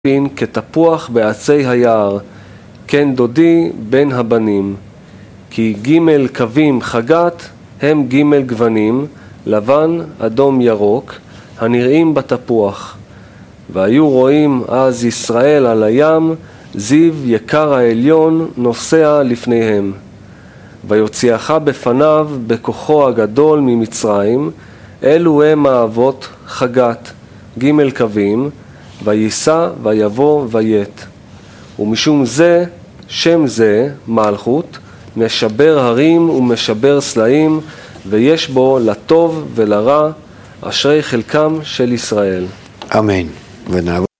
פין כתפוח בעצי היער, כן דודי בין הבנים. כי ג' קווים חגת הם ג' גוונים, לבן, אדום, ירוק, הנראים בתפוח. והיו רואים אז ישראל על הים, זיו יקר העליון נוסע לפניהם. ויוציאך בפניו בכוחו הגדול ממצרים, אלו הם האבות חגת, ג' קווים, וייסע ויבוא ויית. ומשום זה, שם זה, מלכות, משבר הרים ומשבר סלעים, ויש בו לטוב ולרע, אשרי חלקם של ישראל. אמן.